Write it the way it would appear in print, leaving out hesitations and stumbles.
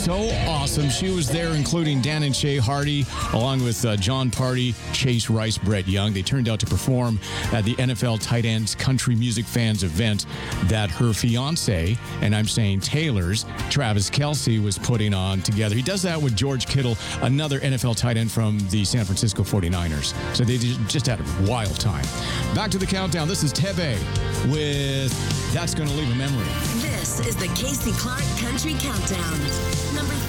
so awesome. She was there, including Dan and Shay Hardy, along with John Party, Chase Rice, Brett Young. They turned out to perform at the NFL Tight Ends Country Music Fans event that her fiance, and I'm saying Taylor's, Travis Kelce, was putting on together. He does that with George Kittle, another NFL tight end from the San Francisco 49ers. So they just had a wild time. Back to the countdown. This is Tebe with That's Gonna Leave a Memory. This is the Casey Clark Country Countdown. Number